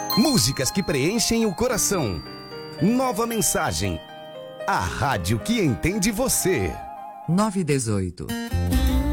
Músicas que preenchem o coração. Nova Mensagem. A rádio que entende você. 918.